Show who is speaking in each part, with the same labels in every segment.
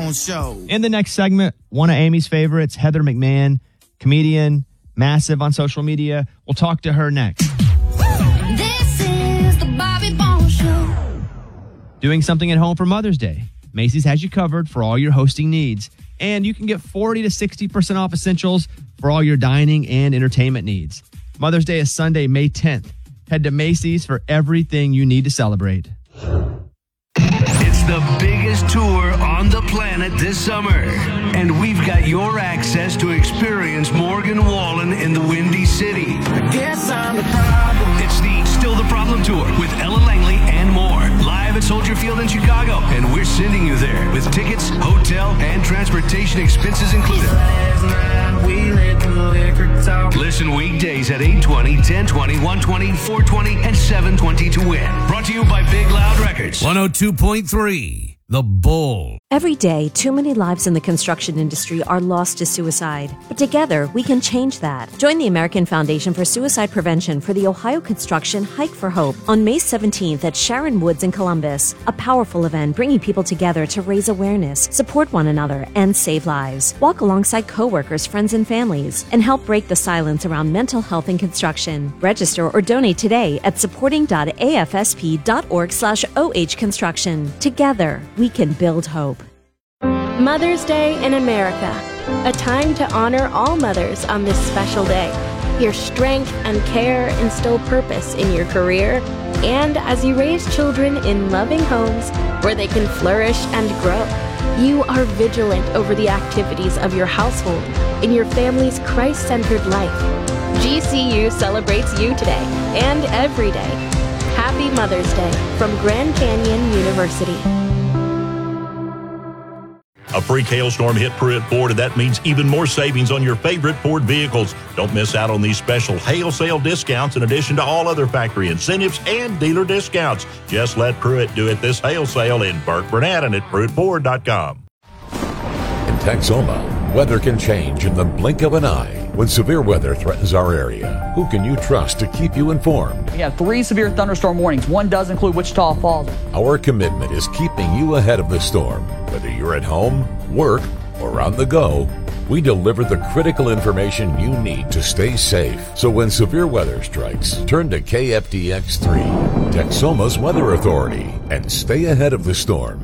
Speaker 1: Bone Show.
Speaker 2: In the next segment, one of Amy's favorites, Heather McMahon, comedian, massive on social media. We'll talk to her next.
Speaker 3: This is the Bobby Bone Show.
Speaker 2: Doing something at home for Mother's Day. Macy's has you covered for all your hosting needs. And you can get 40 to 60% off essentials for all your dining and entertainment needs. Mother's Day is Sunday, May 10th. Head to Macy's for everything you need to celebrate.
Speaker 4: It's the biggest tour on the planet this summer, and we've got your access to experience Morgan Wallen in the Windy City.
Speaker 1: I guess I'm the problem.
Speaker 4: It's the Still the Problem Tour with Ella Langley and more, live at Soldier Field in Chicago, and we're sending you there with tickets, hotel, and transportation expenses included. Listen weekdays at 8:20, 10:20, 1:20, 4:20, and 7:20 to win. Brought to you by Big Loud Records.
Speaker 5: 102.3 The Bull.
Speaker 6: Every day, too many lives in the construction industry are lost to suicide. But together, we can change that. Join the American Foundation for Suicide Prevention for the Ohio Construction Hike for Hope on May 17th at Sharon Woods in Columbus. A powerful event bringing people together to raise awareness, support one another, and save lives. Walk alongside coworkers, friends, and families, and help break the silence around mental health in construction. Register or donate today at supporting.afsp.org/ohconstruction. Together, we can build hope.
Speaker 7: Mother's Day in America, a time to honor all mothers on this special day. Your strength and care instill purpose in your career and as you raise children in loving homes where they can flourish and grow. You are vigilant over the activities of your household in your family's Christ-centered life. GCU celebrates you today and every day. Happy Mother's Day from Grand Canyon University.
Speaker 8: A freak hailstorm hit Pruitt Ford, and that means even more savings on your favorite Ford vehicles. Don't miss out on these special hail sale discounts in addition to all other factory incentives and dealer discounts. Just let Pruitt do it this hail sale in Burke Burnett and at PruittFord.com.
Speaker 9: In Texoma, weather can change in the blink of an eye. When severe weather threatens our area, who can you trust to keep you informed?
Speaker 10: We have 3 severe thunderstorm warnings. One does include Wichita Falls.
Speaker 9: Our commitment is keeping you ahead of the storm. Whether you're at home, work, or on the go, we deliver the critical information you need to stay safe. So when severe weather strikes, turn to KFDX3, Texoma's Weather Authority, and stay ahead of the storm.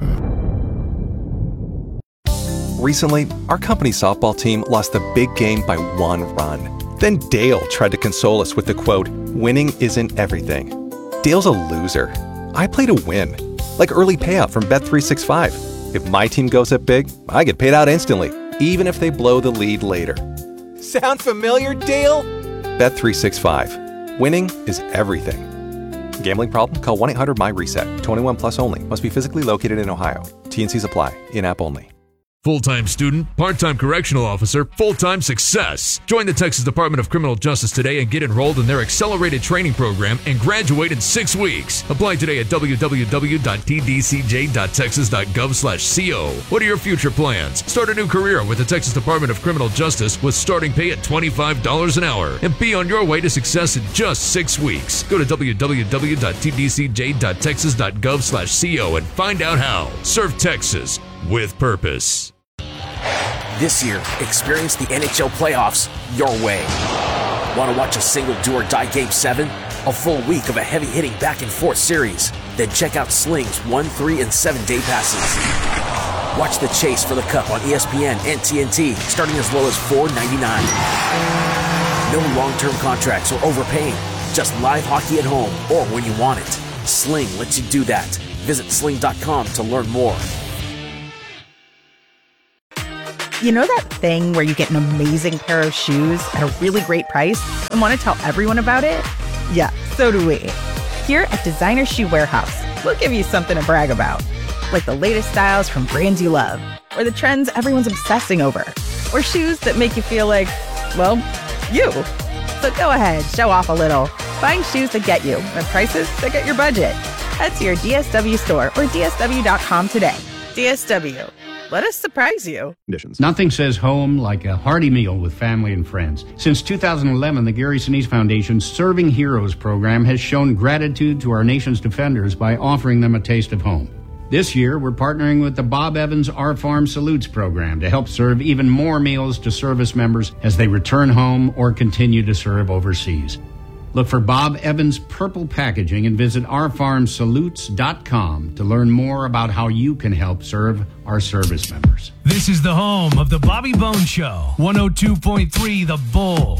Speaker 11: Recently, our company softball team lost a big game by 1 run. Then Dale tried to console us with the quote, "Winning isn't everything." Dale's a loser. I play to win, like early payout from Bet365. If my team goes up big, I get paid out instantly, even if they blow the lead later.
Speaker 12: Sound familiar, Dale?
Speaker 11: Bet365. Winning is everything. Gambling problem? Call 1-800-MY-RESET. 21 plus only. Must be physically located in Ohio. T&Cs apply. In-app only.
Speaker 5: Full-time student, part-time correctional officer, full-time success. Join the Texas Department of Criminal Justice today and get enrolled in their accelerated training program and graduate in 6 weeks. Apply today at www.tdcj.texas.gov/co. What are your future plans? Start a new career with the Texas Department of Criminal Justice with starting pay at $25 an hour and be on your way to success in just 6 weeks. Go to www.tdcj.texas.gov/co and find out how. Serve Texas with purpose.
Speaker 13: This year, experience the NHL playoffs your way. Want to watch a single do-or-die Game 7? A full week of a heavy-hitting back-and-forth series? Then check out Sling's 1, 3, and 7-day passes. Watch the chase for the Cup on ESPN and TNT, starting as low as $4.99. No long-term contracts or overpaying. Just live hockey at home or when you want it. Sling lets you do that. Visit sling.com to learn more.
Speaker 14: You know that thing where you get an amazing pair of shoes at a really great price and want to tell everyone about it? Yeah, so do we. Here at Designer Shoe Warehouse, we'll give you something to brag about. Like the latest styles from brands you love, or the trends everyone's obsessing over, or shoes that make you feel like, well, you. So go ahead, show off a little. Find shoes that get you at prices that get your budget. Head to your DSW store or DSW.com today. DSW. Let us surprise you.
Speaker 15: Nothing says home like a hearty meal with family and friends. Since 2011, the Gary Sinise Foundation's Serving Heroes program has shown gratitude to our nation's defenders by offering them a taste of home. This year, we're partnering with the Bob Evans Our Farm Salutes program to help serve even more meals to service members as they return home or continue to serve overseas. Look for Bob Evans Purple Packaging and visit ourfarmsalutes.com to learn more about how you can help serve our service members.
Speaker 4: This is the home of the Bobby Bones Show. 102.3 The Bull.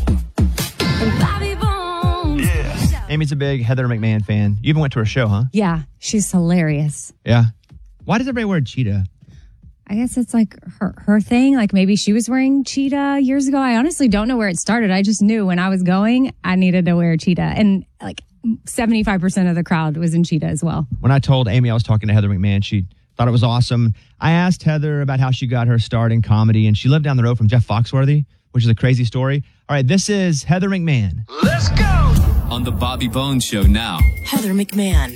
Speaker 3: Bobby Bones.
Speaker 4: Yeah.
Speaker 2: Amy's a big Heather McMahon fan. You even went to her show, huh?
Speaker 16: Yeah, she's hilarious.
Speaker 2: Yeah. Why does everybody wear cheetah?
Speaker 16: I guess it's like her thing. Like maybe she was wearing cheetah years ago. I honestly don't know where it started. I just knew when I was going, I needed to wear cheetah. And like 75% of the crowd was in cheetah as well.
Speaker 2: When I told Amy I was talking to Heather McMahon, she thought it was awesome. I asked Heather about how she got her start in comedy, and she lived down the road from Jeff Foxworthy, which is a crazy story. All right, this is Heather McMahon.
Speaker 17: Let's go! On the Bobby Bones Show now.
Speaker 18: Heather McMahon.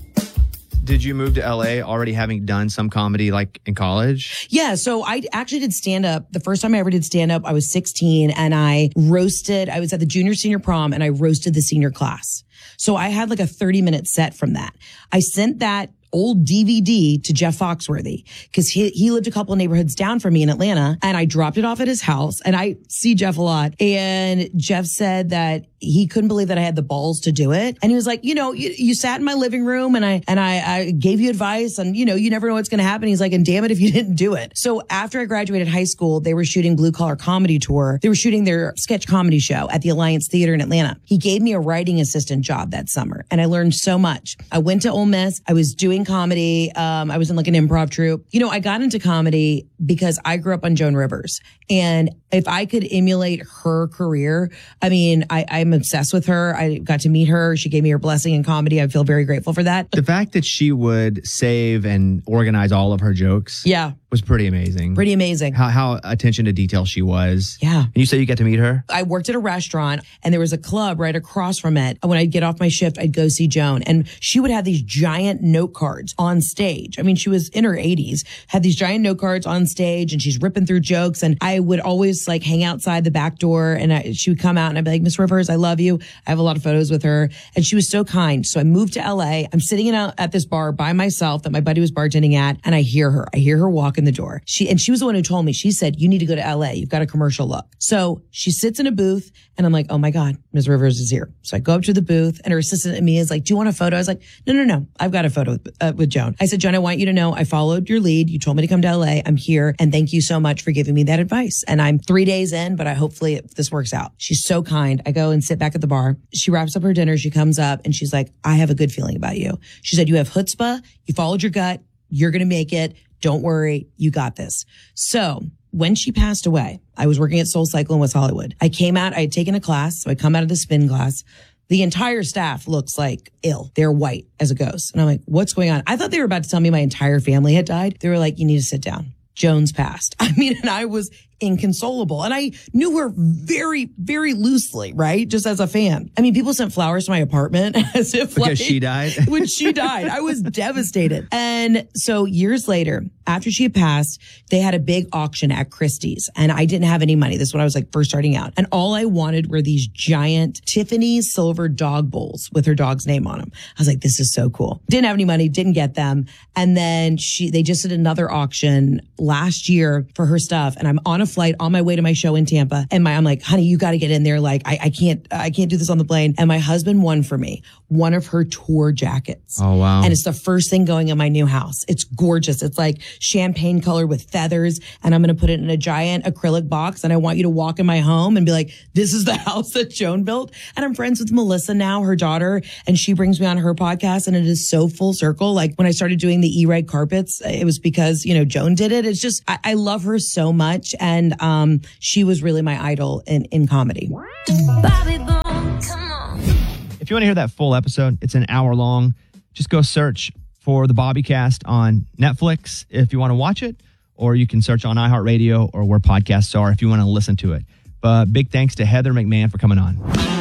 Speaker 2: Did you move to LA already having done some comedy like in college?
Speaker 18: Yeah, so I actually did stand up. The first time I ever did stand up, I was 16 and I was at the junior senior prom and I roasted the senior class. So I had like a 30-minute set from that. I sent that old DVD to Jeff Foxworthy because he lived a couple of neighborhoods down from me in Atlanta, and I dropped it off at his house, and I see Jeff a lot. And Jeff said that he couldn't believe that I had the balls to do it. And he was like, you sat in my living room and I gave you advice, and you never know what's going to happen. He's like, and damn it if you didn't do it. So after I graduated high school, they were shooting Blue Collar Comedy Tour. They were shooting their sketch comedy show at the Alliance Theater in Atlanta. He gave me a writing assistant job that summer, and I learned so much. I went to Ole Miss. I was doing comedy. I was in like an improv troupe. I got into comedy because I grew up on Joan Rivers. And if I could emulate her career, I mean, I'm obsessed with her. I got to meet her. She gave me her blessing in comedy. I feel very grateful for that.
Speaker 2: The fact that she would save and organize all of her jokes was pretty amazing.
Speaker 18: Pretty amazing.
Speaker 2: How attention to detail she was.
Speaker 18: Yeah.
Speaker 2: And you say you got to meet her?
Speaker 18: I worked at a restaurant and there was a club right across from it. When I'd get off my shift, I'd go see Joan, and she would have these giant note cards on stage. I mean, she was in her 80s, had these giant note cards on stage, and she's ripping through jokes. And I would always like hang outside the back door, and she would come out and I'd be like, Miss Rivers, I love you. I have a lot of photos with her. And she was so kind. So I moved to LA. I'm sitting at this bar by myself that my buddy was bartending at, and I hear her walk in the door. She was the one who told me. She said, you need to go to LA. You've got a commercial look. So she sits in a booth, and I'm like, oh my God, Ms. Rivers is here. So I go up to the booth, and her assistant and me is like, do you want a photo? I was like, no. I've got a photo with Joan. I said, Joan, I want you to know I followed your lead. You told me to come to LA. I'm here. And thank you so much for giving me that advice. And I'm 3 days in, but hopefully this works out. She's so kind. I go and sit back at the bar. She wraps up her dinner. She comes up and she's like, I have a good feeling about you. She said, you have chutzpah. You followed your gut. You're going to make it. Don't worry. You got this. So when she passed away, I was working at Soul Cycle in West Hollywood. I came out, I had taken a class. So I come out of the spin class. The entire staff looks like ill. They're white as a ghost. And I'm like, what's going on? I thought they were about to tell me my entire family had died. They were like, you need to sit down. Joan's passed. I mean, and I was inconsolable. And I knew her very, very loosely, right? Just as a fan. I mean, people sent flowers to my apartment as if
Speaker 2: because she died.
Speaker 18: When she died, I was devastated. And so years later, after she had passed, they had a big auction at Christie's, and I didn't have any money. This is when I was like first starting out. And all I wanted were these giant Tiffany silver dog bowls with her dog's name on them. I was like, this is so cool. Didn't have any money, didn't get them. And then they just did another auction last year for her stuff. And I'm on a flight on my way to my show in Tampa. And I'm like, honey, you got to get in there. Like, I can't do this on the plane. And my husband won for me one of her tour jackets.
Speaker 2: Oh, wow.
Speaker 18: And it's the first thing going in my new house. It's gorgeous. It's like champagne color with feathers. And I'm going to put it in a giant acrylic box. And I want you to walk in my home and be like, this is the house that Joan built. And I'm friends with Melissa now, her daughter, and she brings me on her podcast. And it is so full circle. Like when I started doing the E-Ride carpets, it was because, Joan did it. It's just, I love her so much. And she was really my idol in comedy.
Speaker 3: Bobby Bones, come on.
Speaker 2: If you want to hear that full episode, it's an hour long. Just go search for the Bobbycast on Netflix if you want to watch it, or you can search on iHeartRadio or where podcasts are if you want to listen to it. But big thanks to Heather McMahon for coming on.